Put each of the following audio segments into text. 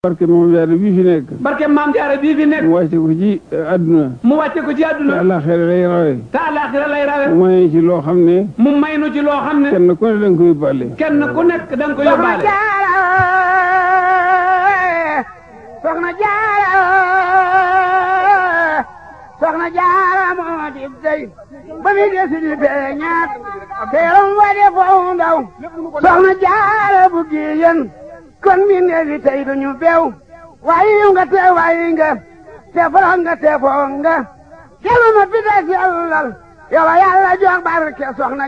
barke Maam Jaara bii fi nekk. barke Maam Jaara bii fi nekk. mu wàcce ko ci àdduna. mu wàcce ko ci àdduna. te àllaaxira lay rawe. te àllaaxira lay rawe. mu may ci loo xam ne. mu may nu ci loo xam ne. kenn ku ne da nga ko yóbbaale. kenn ku nekk da nga ko yóbbaale. Soxna Jaara Soxna Jaara moo di dey ba mi desi di feeñaat teeram wa de foo ndaw Soxna Jaara bu giyen kon mi neefi tey duñu beew waayi nga te waayi nga te forox nga te foo nga kelu ma fi des yàllal yow Yàlla jox barke Soxna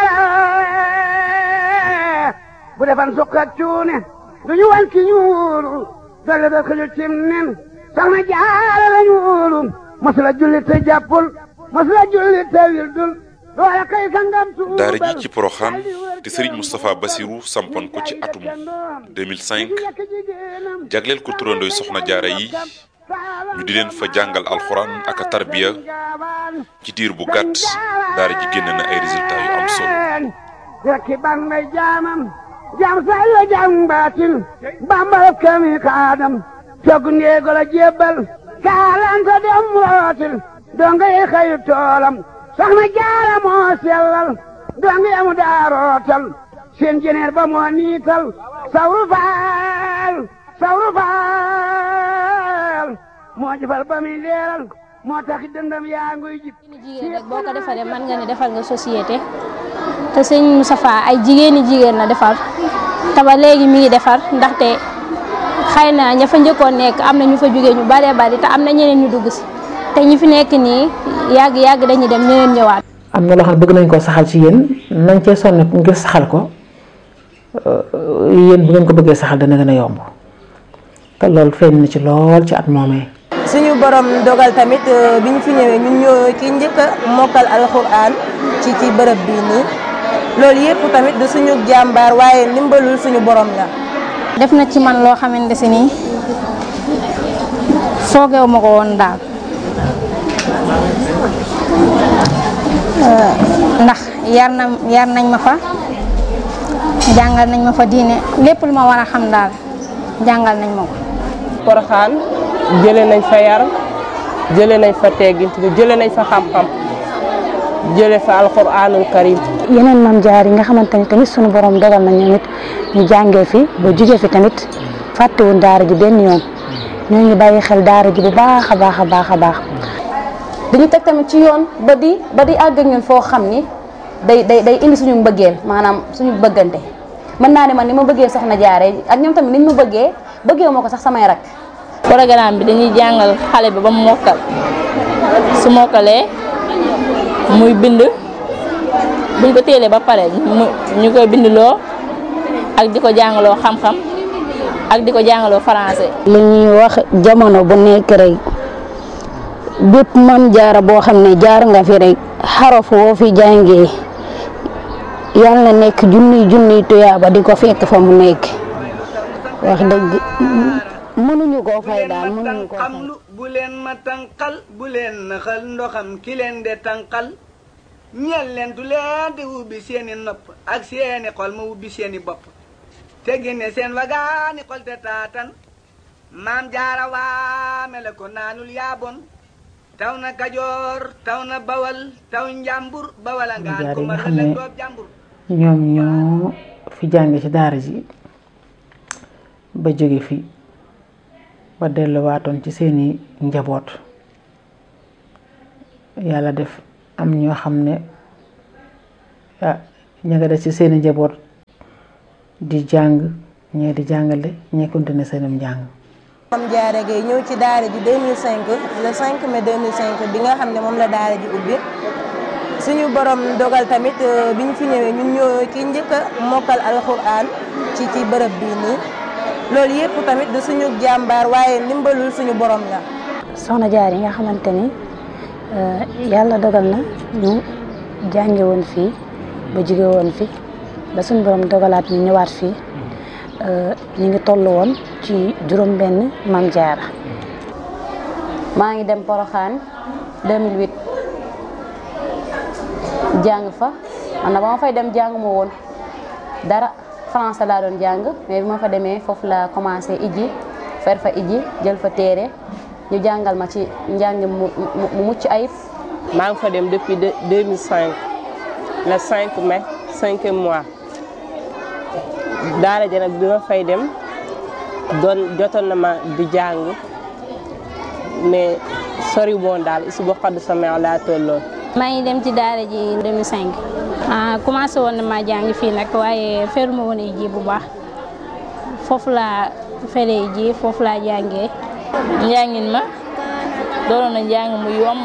Jaara bu defan sukk ak cuune duñu wan ki ñuulu dolle da ko cim nen Soxna Jaara lañu wóolu masula julli te jàppul masula julli te wildul loola kay sangam tuubal daara ji ci Porokhane te Serigne Moustapha Bassirou sampoon ko ci atum 2005 jagleel ko turandooy Soxna Jaara yi ñu di leen fa jàngal alxuraan ak tarbiya ci diir bu gàtt daara ji génn na ay résultats yu am solo. rekki ban may jaamam jam say la jam baatin bambal kami kaadam togg ndeego la jébbal kaalanta dem rootil donga yi xëyu toolam Soxna Jaara moo sellal donga yamu daa rootal seen jeneer ba moo niital sawru faal moo jëfal ba muy leeral moo tax dëndam yaa nguy jib jigéen rek boo ko defaree mën nga ne defal nga société te sëñ Moustapha ay jigéen la defar te ba léegi mi ngi defar ndaxte xëy na ña fa njëkkoon nekk am na ñu fa jógee ñu baree bari te am na ñeneen ñu dugg si te ñi fi nekk nii yàgg dañuy dem ñeneen ñëwaat. am na loo xam ne bëgg nañ koo saxal ci yéen nañ cee sonn ngir saxal ko yéen bu ngeen ko bëggee saxal dana gën a yomb te loolu feeñ na ci lool ci at moomee. suñu borom dogal tamit bi ñu fi ñëwee ñun ñoo ki njëkk a mokkal alxuraan ci bërëb bii nii loolu yëpp tamit du suñu jàmbaar waaye ndimbalul suñu borom la. def na ci man loo xamante si nii foogeewu ma ko woon daal ndax yar nañ ma fa jàngal nañ ma fa diine lépp lu ma war a xam daal jàngal nañ ma ko. Porokhane jëlee nañ fa yar jëlee nañ fa teggin jëlee nañ fa xam-xam jëlee fa alxuraanul karim. yeneen Maam Jaara yi nga xamante ni tamit sunu borom dogal na ñoom it ñu jàngee fi ba jugee fi tamit fàttewuñ daara ji benn yoon ñoo ngi bàyyi xel daara ji bu baax a baax. dañu teg tamit ci yoon ba di àgg ak ñun foo xam ni day indi suñu mbëggeel maanaam suñu bëggante mën naa ne man ni ma bëggee Soxna Jaara ak ñoom tamit niñ ma bëggee moo ko sax samay rak. programme bi dañuy jàngal xale bi ba mu mokkal su mokkalee muy bind buñ ko téelee ba pare ñu koy bindloo ak di ko jàngaloo xam-xam ak di ko jàngaloo français. li ñuy wax jamono bu nekk rek bépp Maam Jaara boo xam ne jaar nga fi rek xaraf woo fi jàngee yàlla na nekk junniy tuyaaba di ko fekk fa mu nekk wax dëgg mënuñu koo fay daal mënuñu koo fay. bu leen ma tànqal bu leen naxal ndoxam ki leen de tànqal ñeel leen du leen di ubbi seeni nopp ak seeni xol ma ubbi seeni bopp te génne seen wagaani xol te taatan Maam Jaara waame la ko naanul yaabon taw na Kajoor taw na Bawal taw Njàmbur Bawal a ngaan ko ma la doob Njàmbur. ñoom ñoo fi jànge ci daara ji ba jóge fi ba delluwaatoon ci seeni njaboot yàlla def am ñoo xam ne ña nga des ci seeni njaboot di jàng ñee di jàngale ñee continuer seenum njàng. Maam Jaara Gaye ñëw ci daara ji 2005 le 5 mai 2005 bi nga xam ne moom la daara ji ubbi suñu borom dogal tamit bi ñu fi ñëwee ñun ñoo ki njëkk a mokkal alxuraan ci bërëb bii nii loolu yëpp tamit du suñu jàmbaar waaye ndimbalul suñu borom la. Soxna Jaara yi nga xamante ni yàlla dogal na ñu jànge woon fii ba jóge woon fi ba suñu borom dogalaat ñu ñëwaat fii ñu ngi toll woon ci juróom-benn Maam Jaara. maa ngi dem Porokhane 2008 jàng fa man na ba ma fay dem jàng ma woon dara français laa doon jàng mais bi ma fa demee foofu la commencé iji fer fa iji jël fa téere ñu jàngal ma ci njàng mu mucc ayib. maa ngi fa dem depuis 2005 le 5 mai 5e mois daara ja nag bi ma fay dem jotoon na ma di jàng mais sori woon daal isu ba xadd sa meew laa tolloon. maa ngi dem ci daara ji 2005 commencé woon na maa jàng fii nag waaye feruma woon ji bu baax foofu laa feree ji foofu laa jàngee. njàngin ma doonoon na njàng mu yomb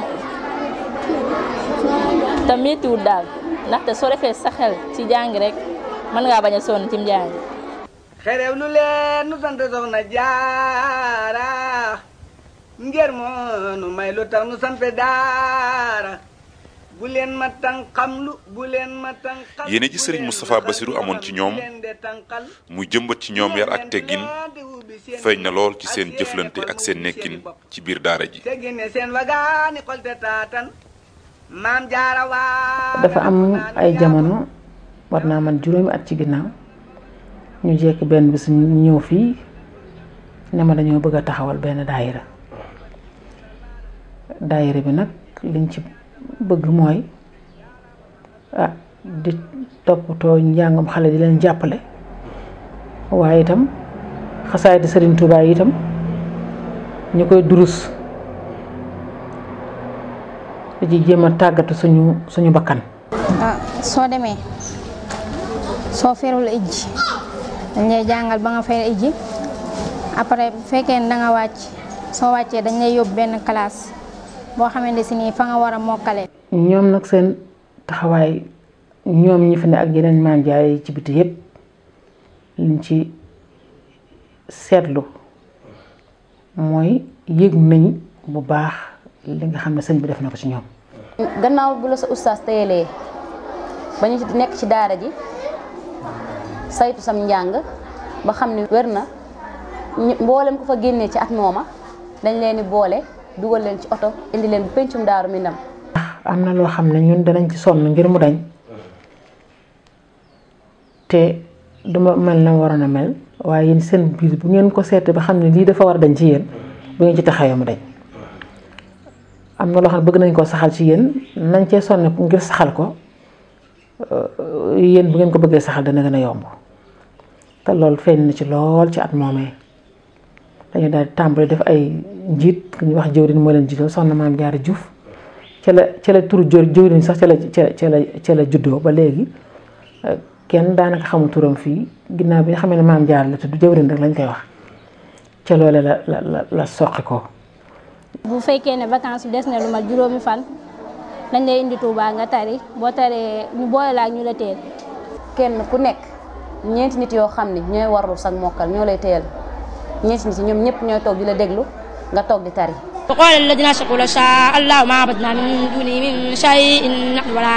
te méttiwul daal ndaxte soo defee sa xel ci jàng rek mën ngaa bañ a sonn ci njàng. xerew lu leen nu sant soxna jaara ngir moo nu may lu tax nu sant daara bu leen ma tànqamlu bu leen ma tànqal. yéene ji Serigne Moustapha Bassirou amoon ci ñoom muy jëmbat ci ñoom yar ak teggin feeñ na lool ci seen jëflante ak seen nekkin ci biir daara ji. teggine seen wagaani xolte taatan maam jaara waa. dafa am ay jamono war naa man juróomi at ci ginnaaw ñu jekk benn bis ñu ñëw fii ne ma dañoo bëgg a taxawal benn daayira bi nag liñ ci bëgg mooy di toppatoo njàngam xale di leen jàppale waaye itam xasaay di Serigne Touba yi itam ñu koy durus di ci jéem a tàggatu suñu bakkan. soo demee soo ferul ijji dañ lay jàngal ba nga fer ijji après bu fekkee ne da nga wàcc soo wàccee dañ lay yóbbu benn classe boo xamante si nii fa nga war a mokkale. ñoom nag seen taxawaay ñoom ñi fi ne ak yeneen maam jaare yi ci biti yépp liñ ci seetlu mooy yëg nañ bu baax li nga xam ne sëñ bi def na ko ci ñoom. gannaaw bu la sa ustaas teyelee ba ñu nekk ci daara ji saytu sam njàng ba xam ne wér na mboolem ko fa génnee ci at mooma dañ leen di boole dugal leen ci oto indi leen bu pencum Daaru Minam. am na loo xam ne ñun danañ ci sonn ngir mu dañ te duma mel na waroon a mel waaye yéen seen biir bu ngeen ko seetee ba xam ne lii dafa war a dañ ci yéen bu ngeen ci taxawee mu dañ. am na loo xam ne bëgg nañ koo saxal ci yéen nañ cee sonn ngir saxal ko yéen bu ngeen ko bëggee saxal dana gën a yomb te loolu feeñ na ci lool ci at moomee dañu daal di tàmbali def ay njiit ku ñuy wax jëwriñ moo leen jiital soxna Maam Jaara Juuf ca la turu jëwriñ sax ca la juddoo ba léegi kenn daanaka xamul turam fii ginnaaw bi nga xamee ne Maam Jaara la tudd jëwriñ rek lañ koy wax ca loole la soqi ko. bu fekkee ne vacances bi des na lu mat juróomi fan dañ lay indi Touba nga tari boo taree ñu boole la ak ñu la teel. kenn ku nekk ñeenti nit yoo xam ne ñooy warlu sax mokkal ñoo lay teel ñeenti nit ñoom ñëpp ñooy toog di la déglu nga toog di tari. وقال الذين أشركوا لو شاء الله ما عبدنا من دونه من شيء نحن ولا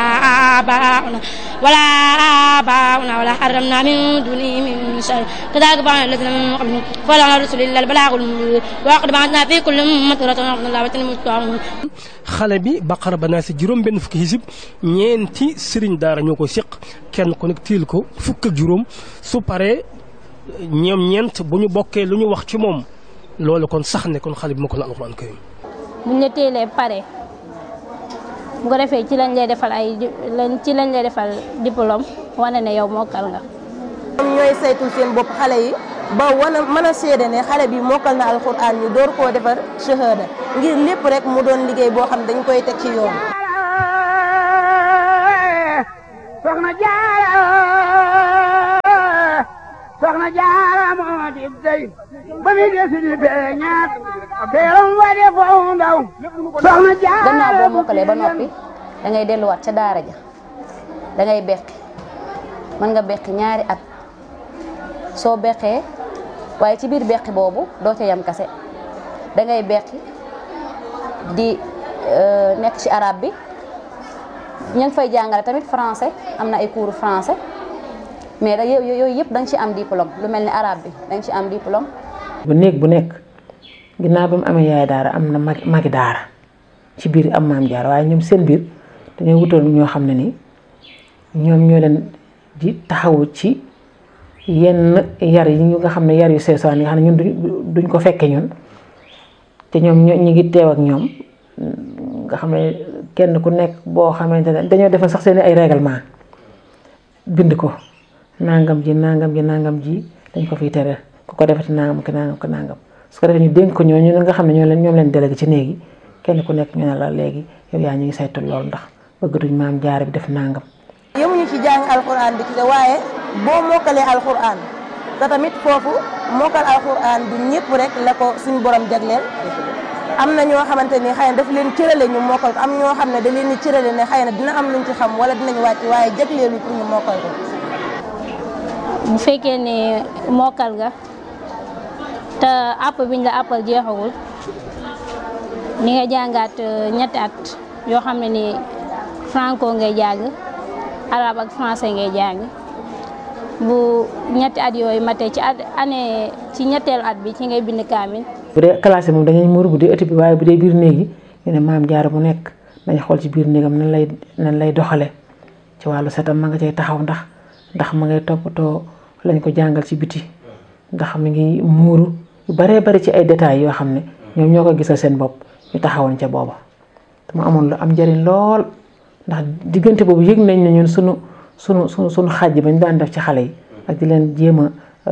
آباؤنا ولا حرمنا من دونه من شيء كذلك فعل الذين من قبلهم فلعل رسول الله البلاغ المبين ولقد بعثنا في كل أمة رسولا أن الله المستعان. xale bi Baqara ba naa si juróom benn fukki xisib ñeenti sëriñ daara ñoo ko séq kenn ku nekk tiil ko fukk ak juróom su paree ñoom ñeent bu ñu bokkee lu ñu wax ci moom loolu kon sax ne kon xale bi ma ko na alxuraan karim buñ la teelee pare bu ko defee ci lañ lay defal diplôme wane ne yow mokkal nga. ñoom ñooy saytul seen bopp xale yi ba mën a seede ne xale bi mokkal na alxuraan ñu door koo defar shahada ngir lépp rek mu doon liggéey boo xam dañ koy teg ci yoon. soxna jaara moo di dey ba mi desi di beñaat teeram wade foofu ndaw soxna jaara. gannaaw boo mokkalee ba noppi da ngay delluwaat ca daara ja da ngay beqi mën nga beqi ñaari at soo beqee waaye ci biir beqi boobu doo ca yam kase da ngay beqi di nekk ci arabe bi ñu ngi fay jàngale tamit français am na ay cours français. mais da yooyu yëpp da nga ci am diplôme lu mel ni arabe bi da nga ci am diplôme. bu néeg bu nekk ginnaaw ba mu amee yaay daara am na magi daara ci biir am maam jaar waaye ñoom seen biir dañoo wutal ñoo xam ne ni ñoom ñoo leen di taxawu ci yenn yar yi nga xam ne yar yu seesaan yi nga xam ne ñun duñ ko fekke ñun te ñoom ñu ngi teew ak ñoom nga xam ne kenn ku nekk boo xamante ne dañoo defal sax seen ay règlement bind ko nangam ji dañ ko fiy tere ku ko defati nangam ki nangam ki nangam su ko defee ñu dénk ko ñooñu nga xam ne ñoom leen délégué ci néegi kenn ku nekk ñu ne la léegi yow yaa ñu ngi saytu loolu ndax bëggatuñ maam jaara bi def nangam. yemuñu ci jàng alxuraan bi ci waaye boo mokkalee alxuraan te tamit foofu mokkal alxuraan du ñëpp rek la ko suñu borom jagleel am na ñoo xamante ni xëy na daf leen cërale ñu mokkal ko am ñoo xam ne da leen di cërale ne xëy na dina am luñ ci xam wala dinañ wàcc waaye jagleelu pour ñu mokkal ko. bu fekkee ne mokkal nga te àpp biñ la àppal jeexagul ni nga jàngaat ñetti at yoo xam ne ni franco ngay jàng arabe ak français ngay jàng bu ñetti at yooyu matee ci ñetteelu at bi ci ngay bind kaamil. bu dee classe moom dañuy muur bu dee ëtt bi waaye bu dee biir néeg yi ñu ne maam jaara bu nekk nañ xool ci biir néegam nan lay doxale ci wàllu setam ma nga cay taxaw ndax ma ngay toppatoo lañ ko jàngal ci biti ndax mi ngi muuru yu baree bari ci ay détails yoo xam ne ñoom ñoo ko gisal seen bopp ñu taxawoon ca booba te mu amoon lu am njëriñ lool ndax diggante boobu yëg nañ ne ñun sunu xàjj bañ daan def ci xale yi ak di leen jéem a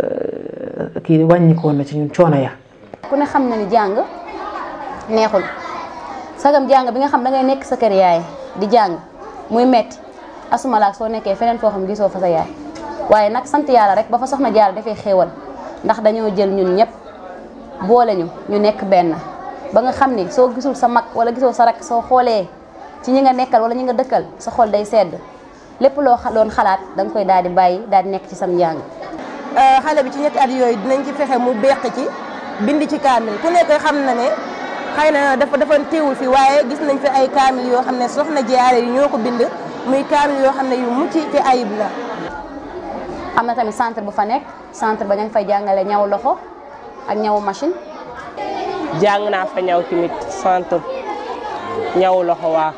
kii wàññikoon na ci ñun coono ya. ku ne xam na ni jàng neexul sagam jàng bi nga xam da ngay nekk sa kër yaay di jàng muy metti asumalaak soo nekkee feneen foo xam gisoo fa sa yaay waaye nag sant yàlla rek ba fa soxna Jaara dafay xéewal ndax dañoo jël ñun ñëpp boole ñu nekk benn ba nga xam ni soo gisul sa mag wala gisoo sa rak soo xoolee ci ñi nga nekkal wala ñi nga dëkkal sa xol day sedd lépp loo doon xalaat da nga koy daal di bàyyi daal di nekk ci sam njàng. xale bi ci ñetti at yooyu dinañ ci fexe mu beq ci bind ci kaamil ku nekk xam na ne xëy na dafa teewul fi waaye gis nañ fi ay kaamil yoo xam ne soxna Jaara yi ñoo ko bind muy kaamil yoo xam ne yu mucc ci ayib la. am na tamit centre bu fa nekk centre ba ña ngi fay jàngale ñaw loxo ak ñawu machine. jàng naa fa ñaw tamit centre ñawu loxo waa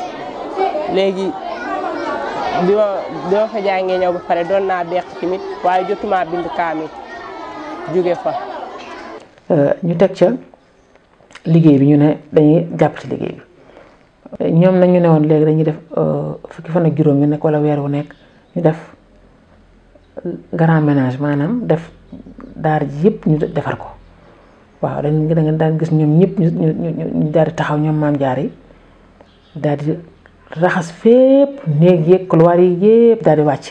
léegi bi ma fa jàngee ñaw ba pare doon naa beq tamit waaye jotuma bind kaamil jóge fa. ñu teg ca liggéey bi ñu ne dañuy jàpp ci liggéey bi ñoom nag ñu ne woon léegi dañuy def fukki fan ak juróom yu nekk wala weer wu nekk ñu def grand ménage maanaam def daara ji yëpp ñu defar ko waaw da nga daan gis ñoom ñëpp ñu daal di taxaw ñoom maam jaar yi daal di raxas fépp néeg yeeg couloir yi yëpp daal di wàcc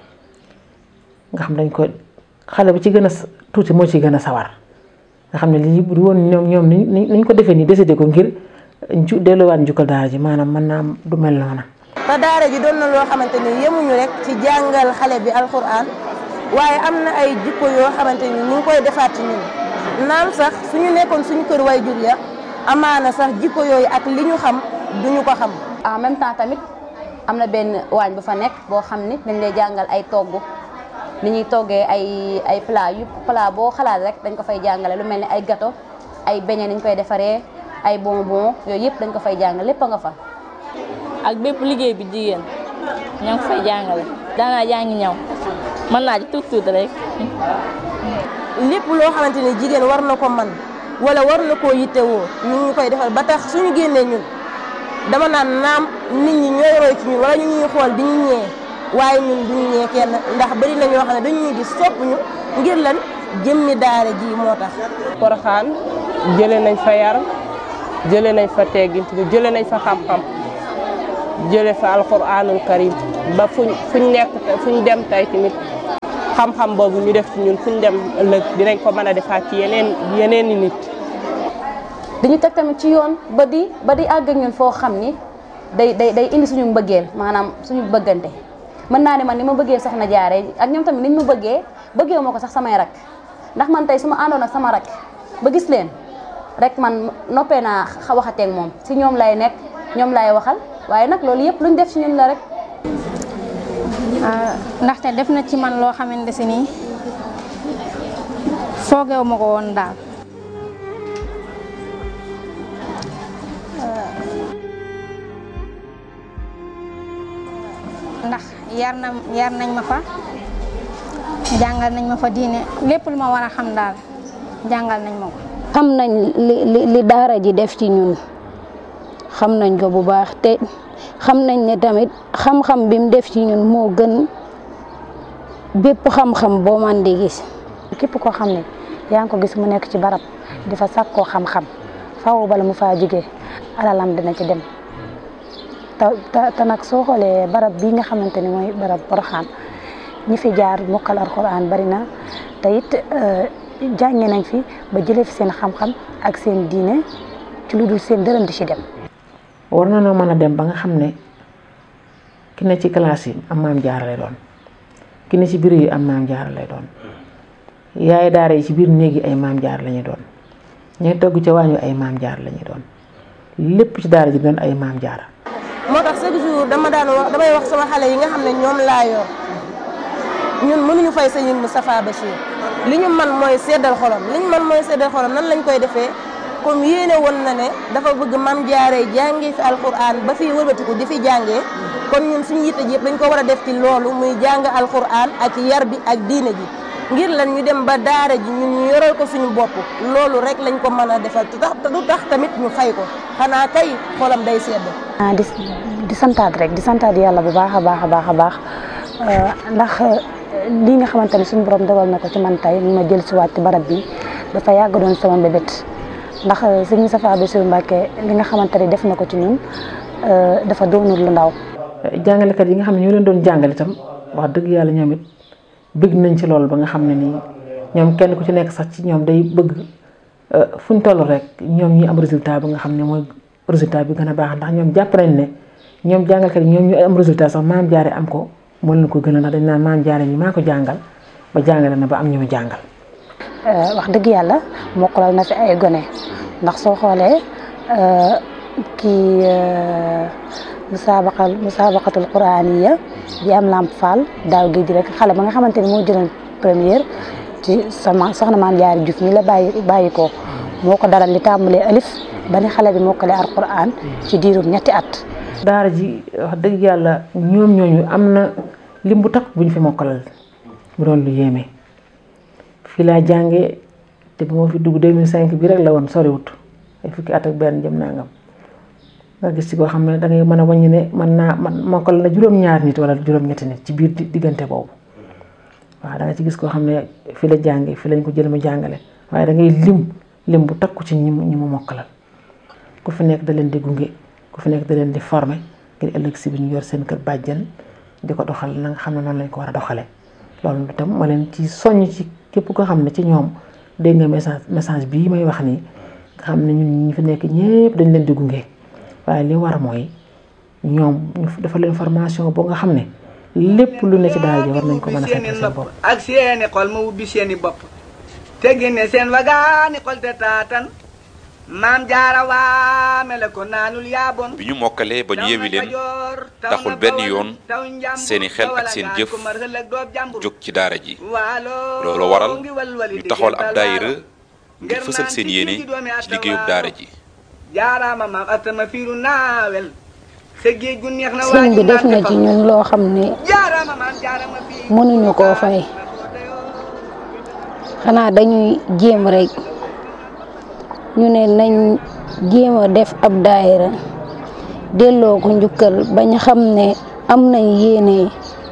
nga xam dañ ko xale bu ci gën a tuuti moo ci gën a sawar nga xam ne lii bu woon ñoom niñ ko defee nii décidé ko ngir delluwaat njukkal daara ji maanaam mën naa du mel noona. te daara ji doon na loo xamante ni yemuñu rek ci jàngal xale bi alxuraan waaye am na ay jikko yoo xamante ni ñu ngi koy defaat ci ñun naam sax suñu nekkoon suñu kër way jur ya amaana sax jikko yooyu ak li ñu xam duñu ko xam. en même temps tamit am na benn waañ bu fa nekk boo xam ni dañ lay jàngal ay togg ni ñuy toggee ay plat boo xalaat rek dañ ko fay jàngale lu mel ni ay gâteau ay beignet niñ koy defaree ay bonbon yooyu yëpp dañ ko fay jàngale lépp a nga fa. ak bépp liggéey bi jigéen ña ngi fay jàngale daanaa jàngi ñaw mën naa ci tuuti rek. lépp loo xamante ni jigéen war na ko man wala war na koo yittewoo ñu ngi koy defal ba tax suñu génnee ñun dama naan naam nit ñi ñooy roy ci ñun wala ñu ñuy xool di ñu ñee waaye ñun duñu ñee kenn ndax bari na ñoo xam ne dañu ñuy gis sopp ñu ngir lan jëmmi daara ji moo tax. Porokhane jëlee nañ fa yar jëlee nañ fa teggin jëlee nañ fa xam-xam jëlee fa alxuraanul karim ba fuñ nekk fuñ dem tey tamit xam-xam boobu ñu def ci ñun fuñ dem ëllëg dinañ ko mën a defaat ci yeneen i nit. dañu teg tamit ci yoon ba di àgg ak ñun foo xam ni day indi suñu mbëggeel maanaam suñu bëggante mën naa ne man ni ma bëggee soxna Jaara ak ñoom tamit niñ ma bëggee ma ko sax samay rak ndax man tey su ma àndoon ak sama rak ba gis leen rek man noppee naa waxateeg moom si ñoom lay nekk ñoom lay waxal waaye nag loolu yëpp luñ def ci ñun la rek. ndaxte def na ci man loo xamante si nii foogeewu ma ko woon daal. ndax yar nañ ma fa jàngal nañ ma fa diine lépp lu ma war a xam daal jàngal nañ ma ko. xam nañ li daara ji def ci ñun xam nañ ko bu baax te xam nañ ne tamit xam-xam bi mu def ci ñun moo gën bépp xam-xam boo man di gis. képp koo xam ne yaa ngi ko gis mu nekk ci barab di fa sàkkoo xam-xam faaw bala mu faa jógee alalam dina ci dem te nag soo xoolee barab bii nga xamante ni mooy barab Porokhane ñi fi jaar mokkal alxuraan bari na te it jànge nañ fi ba jëlee fi seen xam-xam ak seen diine ci lu dul seen dërëm di ci dem. war na noo mën a dem ba nga xam ne ki ne ci classe yi am maam jaara lay doon ki ne ci biir yi am maam jaara lay doon yaay daara yi ci biir néeg yi ay maam jaara la ñuy doon ñooy togg ca waañu ay maam jaara la ñuy doon lépp ci daara ji doon ay maam jaara. moo tax chaque jour damay wax sama xale yi nga xam ne ñoom laa yor ñun mënuñu fay sëñ Moustapha Bachir li ñu man mooy seddal xolam nan lañ koy defee comme yéene woon na ne dafa bëgg mam jaaree jàngee fi alquran ba fii wëlbatiku di fi jàngee kon ñun suñu yitte ji yëpp dañ ko war a def ci loolu muy jàng alquran ak yar bi ak diine ji ngir lan ñu dem ba daara ji ñun ñu yoral ko suñu bopp loolu rek lañ ko mën a defal te du tax tamit ñu fay ko xanaa kay xolam day sedd. di santaat rek di santaat yàlla bu baax a baax ndax lii nga xamante ne suñu borom dogal na ko ci man tey ma jël si waat ci barab bi dafa yàgg doon sama mbébét ndax sëñ Moustapha Bassirou Mbacké li nga xamante ne def na ko ci ñun dafa doonul lu ndaw. jàngalekat yi nga xam ne ñoo leen doon jàngale itam wax dëgg yàlla ñoom it bëgg nañ ci loolu ba nga xam ne nii ñoom kenn ku ci nekk sax ci ñoom day bëgg fu ñu toll rek ñoom ñi am résultat ba nga xam ne mooy résultat bi gën a baax ndax ñoom jàpp nañ ne ñoom jàngalkat yi ñoom ñu am résultat sax maam jaare am ko moo leen ko gën a ndax dañ naan maam jaare ñi maa ko jàngal ba jàngale na ba am ñu mu jàngal. wax dëgg yàlla mokkalal na fi ay gone ndax soo xoolee kii musabaqatul quraaniya bi am Lamp Fall daaw géej rek xale ba nga xamante ni moo jëloon première ci sama soxna maam jaare Juuf mi la bàyyi ko moo ko dalal li tàmbalee alif ba ni xale bi mokkale alquran ci diirum ñetti at. daara ji wax dëgg yàlla ñoom ñooñu am na lim bu tax buñ fi mokkalal mu doon lu yéeme fii laa jàngee te bu ma fi dugg 2005 bi rek la woon soriwut ay fukki at ak benn jëm nangam nga gis ci koo xam ne da ngay mën a wàññi ne man mokkal na juróom-ñaar nit wala juróom-ñetti nit ci biir diggante boobu waaw da nga ci gis koo xam ne fii la jàngee fii lañ ko jël mu jàngale waaye da ngay lim bu takku ci ñi mu mokkalal ku fi nekk da leen di gunge ku fi nekk da leen di former ngir ëllëg si bi ñu yor seen kër bàjjen di ko doxal na nga xam ne noonu lañ ko war a doxalee loolu itam ma leen ci soññ ci képp koo xam ne ci ñoom dégg nga message bii may wax nii nga xam ne ñun ñi fi nekk ñëpp dañ leen di gunge waaye li war mooy ñoom ñu dafa leen formation boo nga xam ne lépp lu ne ci daara ji war nañ ko mën a fekk seen bopp ak seeni xol ma ubbi seeni bopp te génne seen wagaani xol te taatan maam jaara waamele ko naanul yaabon bi ñu mokkalee ba ñu yewi leen taxul benn yoon seeni xel ak seen jëf jóg ci daara ji loolu waral ñu taxawal ab daayira ngir fësal seen yéene ci liggéeyub daara ji jaaraama maam atama fiiru naawel sa géej gu neex na sëñ bi def na ci ñun loo xam ne mënuñu koo fay xanaa dañuy jéem rek ñu ne nañ jéem a def ab daayira delloo ko njukkal bañ xam ne am nañ yéene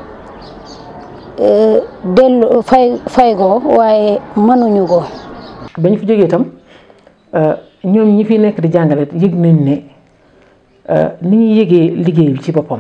delloo fay ko waaye mënuñu ko. bañ fi jógee itam ñoom ñi fi nekk di jàngale yëg nañ ne ni ñuy yëgee liggéey bi ci boppam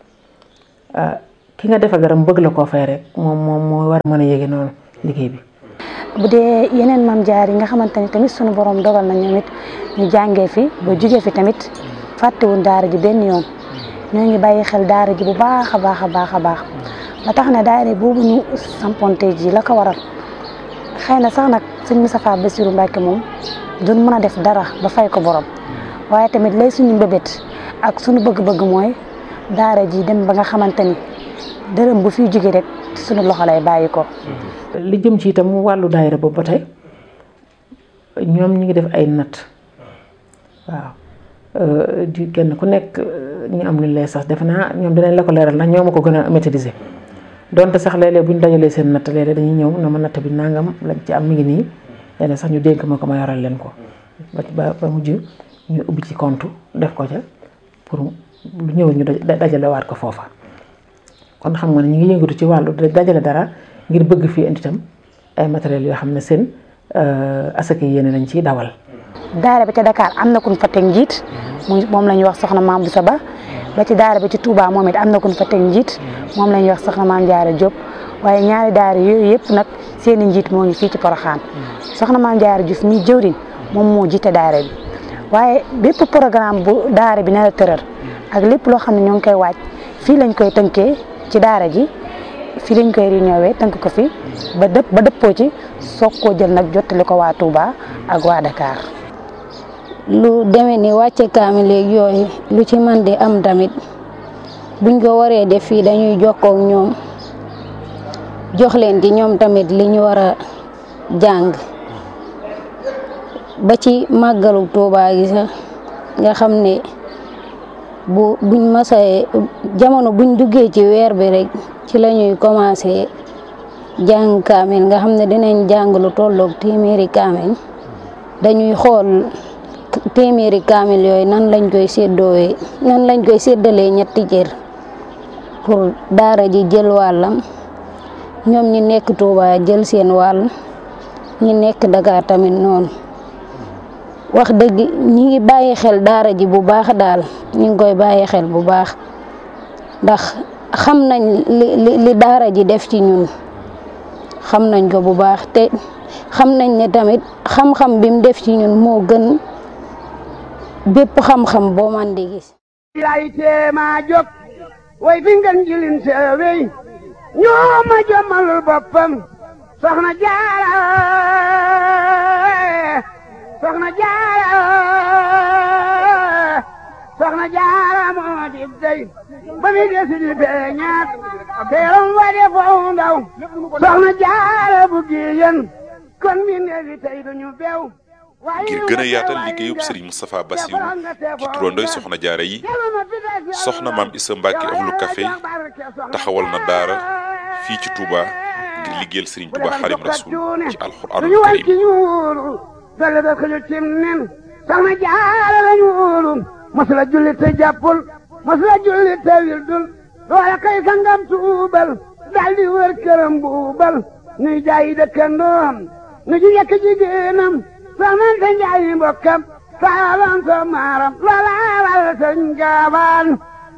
ki nga defa garam bëgg la koo fay rek moom moo war a mën a yëgee noonu liggéey bi. bu dee yeneen maam jaar yi nga xamante ni tamit sunu borom dogal na ñoom it ñu jàngee fi ba jugee fi tamit fàttewuñ daara ji benn yoon ñoo ngi bàyyi xel daara ji bu baax a baax ba tax na daara boobu ñu samponte ji la ko waral xëy na sax nag sëñ Moustapha Bassirou Mbacké moom duñ mën a def dara ba fay ko borom waaye tamit lay suñu mbébét ak suñu bëgg-bëgg mooy daara ji dem ba nga xamante ni dërëm bu fiy jóge rek suñu loxo lay bàyyi ko. li jëm ci itam wàllu daayira boobu ba tey ñoom ñu ngi def ay natt waaw di kenn ku nekk ñu am lu lay sax defe naa ñoom dinañ la ko leeral ndax ñoo ma ko gën a maîtriser donte sax léeg-léeg bu ñu dajalee seen natt léeg-léeg dañuy ñëw na ma natt bi nangam lañ ci am mi ngi nii léeg-léeg sax ñu dénk ma ko ma yoral leen ko ba mujj ñu ubbi ci compte def ko ca pour lu ñëw ñu dajalewaat ko foofa. kon xam nga ne ñu ngi yëngatu ci wàllu dajale dara ngir bëgg fii indi itam ay matériels yoo xam ne seen asaka yéene lañ ciy dawal. daara bi ca Dakar am na ku ñu fa teg njiit moom la ñuy wax soxna Maam Boussa Ba ba ci daara bi ci Touba moom it am na ku ñu fa teg njiit moom la ñuy wax soxna Maam Jaara Diop waaye ñaari daara yooyu yëpp nag seen i njiit moo ngi fii ci Porokhane soxna Maam Jaara Diouf mi jëwriñ moom moo jiite daara bi waaye bépp programme bu daara bi na tëral ak lépp loo xam ne ñoo ngi koy waaj fii lañ koy tënkee ci daara ji fii lañ koy réunion tënk ko fi ba dëppoo ci soog koo jël nag jottali ko waa Touba ak waa Dakar. lu demee ni wàcce kaamil léegi yooyu lu ci man di am tamit buñ ko waree def fii dañuy jokkoo ak ñoom jox leen ci ñoom tamit li ñu war a jàng ba ci màggalu Touba gi sax nga xam ne buñ masee jamono buñ duggee ci weer bi rek ci la ñuy commencé jàng kaamil nga xam ne dinañ jàng lu tolloog téeméeri kaamil dañuy xool téeméeri kaamil yooyu nan lañ koy séddalee ñetti cër pour daara ji jël wàllam ñoom ñi nekk Touba jël seen wàll ñi nekk Dakar tamit noonu wax dëgg ñi ngi bàyyi xel daara ji bu baax daal ñi ngi koy bàyyi xel bu baax ndax xam nañ li daara ji def ci ñun xam nañ ko bu baax te xam nañ ne tamit xam-xam bi mu def ci ñun moo gën bépp xam-xam boo man di gis. lay teema jóg way fi ngeen jilin seewey ñoo ma jommalul boppam soxna Jaara moo di dey ba mi desi di beñaat teeram wa de foofu ndaw soxna Jaara bu giyen kon mi neefi tey duñu beew ngir gën a yaatal liggéeyub Serigne Moustapha Bassirou ci turandooy soxna jaara yi soxna Maam Issa Mbacke Ahlu Café taxawal na daara fii ci Touba ngir liggéeyal Serigne Touba Xaadimu Rasuul ci alxuraanul karim dale da xëju cim nen soxna jaara lañu wóolu mos la julli te jàppul mos la julli te wildul loola kay sangam tuubal daldi wër këram buubal nuy jaayi dëkkandoom nu ji yekk jigéenam soxnante njaayi mbokkam saalam so maaram loola wal sëriñ gaawaan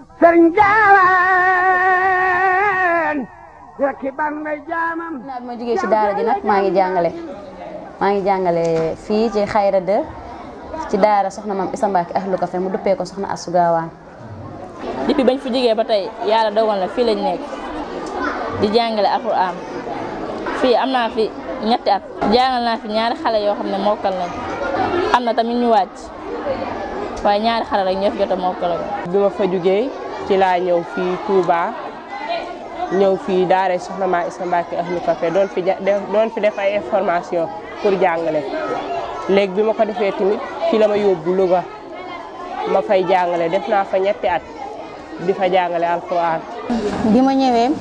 rekki ban ngay jaamam naa bi ma jógee ci daara ji nag maa ngi jàngale fii ci Xayra 2 ci daara soxna Maam Issa Mbacke Ahlu Café mu duppee ko soxna Astou Gawane. depuis bañ fi jógee ba tey yàlla dogal na fii lañ nekk di jàngale alxuraan fii am naa fi ñetti at jàngal naa fi ñaari xale yoo xam ne mokkal nañ am na tamit ñu wàcc waaye ñaari xale rek ñoo fi jot a mokkal. bi ma fa jógee ci laa ñëw fii Touba ñëw fii daara soxna Maam Issa Mbacke Ahlu Café doon fi def ay information pour jàngale léegi bi ma ko defee tamit ci la ma yóbbu Louga ma fay jàngale def naa fa ñetti at di fa jàngale alxuraan. bi ma ñëwee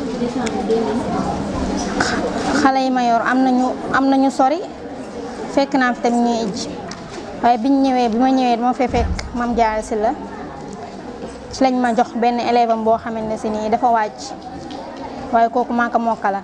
xale yi ma yor am nañu sori fekk naa fi tamit ñuy ij waaye bi ma ñëwee dama fee fekk Mame Diarra Sylla ci lañ ma jox benn élève am boo xamante ne si nii dafa wàcc waaye kooku maa ko mokkala.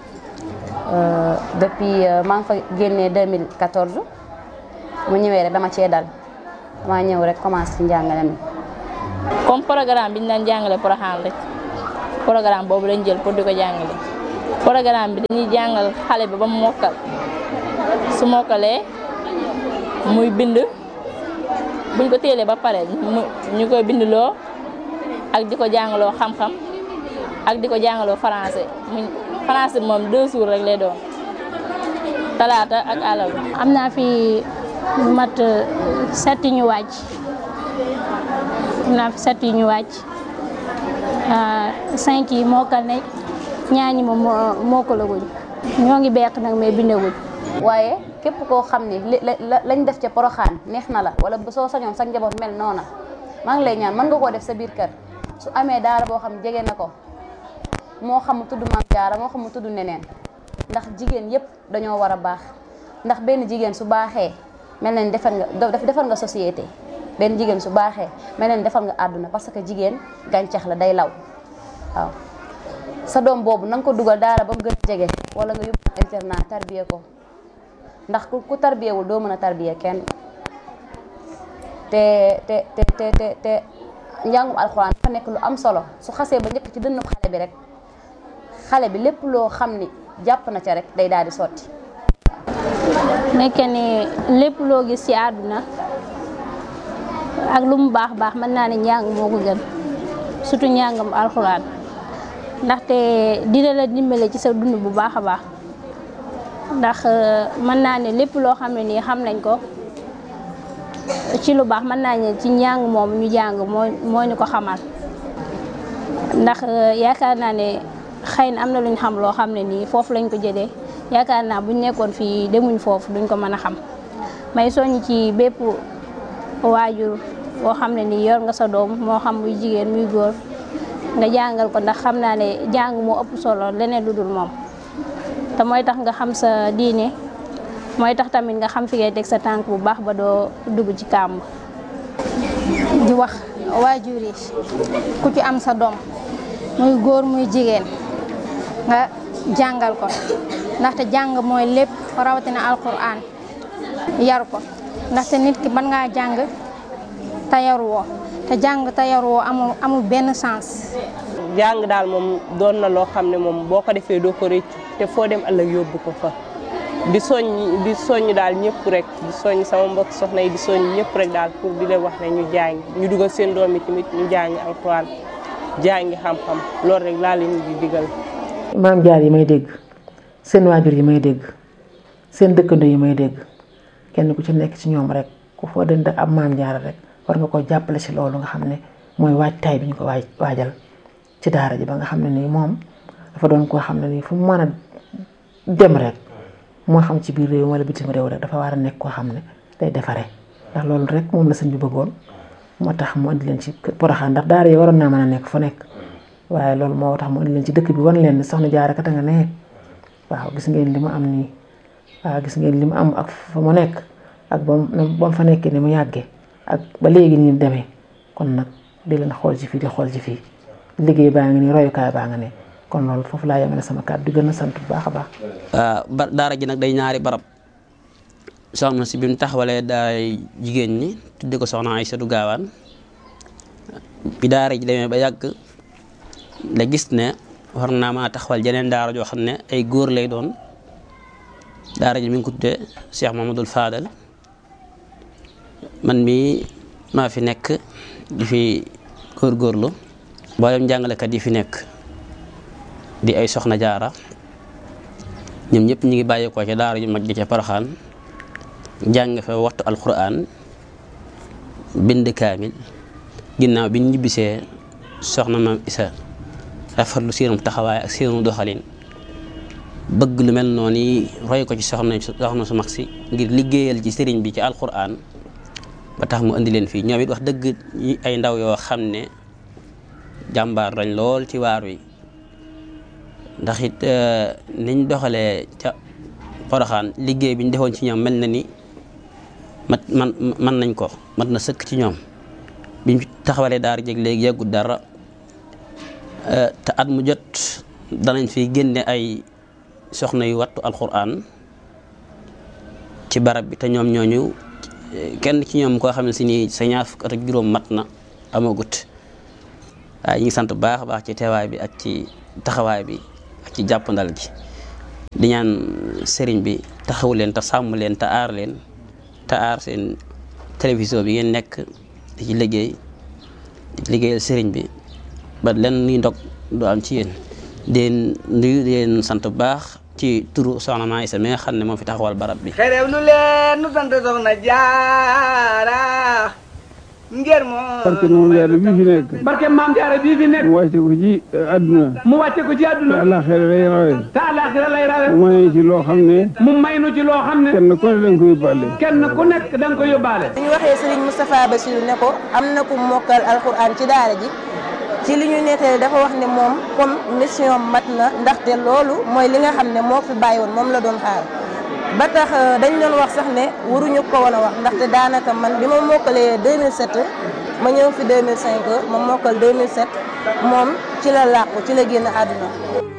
depuis maa ngi fa génnee 2014 mu ñëwee rek dama cee dal maa ñëw rek commencé ci njàngale mi. comme programme bi ñu daan jàngale Porokhane rek programme boobu lañ jël pour di ko jàngale programme bi dañuy jàngal xale bi ba mu mokkal su mokkalee muy bind buñ ko téelee ba pare ñu koy bindloo ak di ko jàngaloo xam-xam ak di ko jàngaloo français français bi moom 2 jours rek lay doon talaata ak àllarba. am naa fi mat 7 ñu wàcc am naa fi 7 ñu wàcc 5 yi mokkal nañ ñaar ñi moom mokkalaguñ ñoo ngi beq nag mais bindaguñ. waaye képp koo xam ni lañ def ca Porokhane neex na la wala soo sañoon sa njaboot mel noona maa ngi lay ñaan mën nga koo def sa biir kër su amee daara boo xam jege na ko moo xam mu tudd Maam Jaara moo xam mu tudd neneen ndax jigéen yépp dañoo war a baax ndax benn jigéen su baaxee mel na ni defar nga société benn jigéen su baaxee mel na ni defar nga àdduna parce que jigéen gàncax la day law waaw sa doom boobu na nga ko dugal daara ba mu gën a jege wala nga yóbbu internat tarbiye ko ndax ku tarbiyewul doo mën a tarbiye kenn te njàngum alxuraan dafa nekk lu am solo su xasee ba njëkk ci dënnu xale bi rek xale bi lépp loo xam ni jàpp na ca rek day daal di sotti. nekke ni lépp loo gis ci àdduna ak lu mu baax baax mën naa ne njàng moo ko gën surtout njàngam alxuraan ndaxte dina la dimbale ci sa dund bu baax a baax ndax mën naa ne lépp loo xam ne nii xam nañ ko ci lu baax mën naa ne ci njàng moom ñu jàng moo ñu ko xamal ndax yaakaar naa ne xëy na am na lu ñu xam loo xam ne nii foofu lañ ko jëlee yaakaar naa buñ nekkoon fii demuñ foofu duñ ko mën a xam may soññ ci bépp waajur boo xam ne nii yor nga sa doom moo xam muy jigéen muy góor nga jàngal ko ndax xam naa ne jàng moo ëpp solo leneen lu dul moom te mooy tax nga xam sa diine mooy tax tamit nga xam fi ngay teg sa tànk bu baax ba doo dugg ci kàmb. di wax waajur yi ku ci am sa doom muy góor muy jigéen nga jàngal ko ndaxte jàng mooy lépp rawatina alquran yar ko ndaxte nit ki mën ngaa jàng te yaruwoo te jàng te yaruwoo amul benn sens. jàng daal moom doon na loo xam ne moom boo ko defee doo ko réccu te foo dem ëllëg yóbbu ko fa di soññ daal ñëpp rek di soññ sama mbokk soxna yi di soññ ñëpp rek daal pour di leen wax ne ñu jàng ñu dugal seen doom yi tamit ñu jàngi alxuraan jàngi xam-xam loolu rek laa leen di digal. maam jaar yi may dégg seen waajur yi may dégg seen dëkkandoo yi may dégg kenn ku ci nekk ci ñoom rek ku foo dënd ab maam jaar rek war nga ko jàppale ci loolu nga xam ne mooy waajtaay bi ñu ko waajal ci daara ji ba nga xam ne nii moom dafa doon koo xam ne nii fu mu mën a dem rek moo xam ci biir réew wala bitim réew rek dafa war a nekk koo xam ne day defaree ndax loolu rek moom la sëñ bi bëggoon moo tax mu andi leen ci Porokhane ndax daara yi waroon naa mën a nekk fu nekk waaye loolu moo tax mu andi leen ci dëkk bi wan leen ne soxna Jaara kat nga ne waaw gis ngeen li mu am nii waaw gis ngeen li mu am ak fa mu nekk ak ba mu fa nekkee ni mu yàggee ak ba léegi nii demee kon nag di leen xool ci fii di xool ci fii liggéey baa ngi nii royukaay baa nga ne kon loolu foofu laa yemale sama kàddu di gën a sant bu baax a baax. daara ji nag day ñaari barab soxna si bi mu taxawalee daay jigéen ñi tudde ko soxna Aysatu Gaawaan bi daara ji demee ba yàgg la gis ne war naa maa taxawal jeneen daara joo xam ne ay góor lay doon daara ji mi ngi ko tudde Cheikh Mamadou Fadal man mii maa fi nekk di fi góorgóorlu mboolem jàngalekat yi fi nekk di ay soxna jaara ñoom ñëpp ñu ngi bàyyeekoo ca daara ju mag ji ca Porokhane jàng fa waxtu alquran bind kaamil ginnaaw bi ñu ñibbisee soxna maam Isa rafetlu seenum taxawaay ak seenu doxalin bëgg lu mel noonu yi roy ko ci soxna su mag si ngir liggéeyal ci sëriñ bi ci alquran ba tax mu indi leen fii ñoom it wax dëgg ay ndaw yoo xam ne jàmbaar lañ lool ci waar wi ndax it niñ doxalee ca Porokhane liggéey bi ñu defoon ci ñoom mel na ni man nañ ko mat na sëkk ci ñoom biñ taxawalee daara jeg léegi yàggut dara te at mu jot danañ fi génne ay soxna yu wattu alquran ci barab bi te ñoom ñooñu kenn ci ñoom koo xam ne si ni sa ñaar fukk at ak juróom mat na amagut waaye ñu ngi sant bu baax a baax ci teewaay bi ak ci taxawaay bi ak ci jàppandal gi di ñaan sëriñ bi taxawu leen te sàmm leen te aar leen te aar seen télévision bi ngeen nekk di ci liggéeyal sëriñ bi ba len nuy ndog du am ci yéen den nuyu leen sant bu baax ci turu soxna Maam Isa mi nga xam ne moo fi taxawal barab bi xerew lu leen nu sant soxna Jaara ngir barke Maam Jaara bii fi nekk. barke Maam Jaara bii fi nekk. mu wàcce ko ci àdduna. mu wàcce ko ci àdduna. te àllaaxira lay rawe. te àllaaxira lay rawe. mu may ci loo xam ne. mu may nu ci loo xam ne. kenn ku ne da nga ko yóbbaale. kenn ku nekk da nga ko yóbbaale. bu ñu waxee Serigne Moustapha Bassirou ne ko am na ku mokkal alxuraan ci daara ji ci li ñu nettali dafa wax ne moom comme mission mat na ndaxte loolu mooy li nga xam ne moo fi bàyyi woon moom la doon xaar ba tax dañ doon wax sax ne waruñu ko woon a wax ndaxte daanaka man bi ma mokkalee 2007 ma ñëw fi 2005 ma mokkal 2007 moom ci la làqu ci la génn àdduna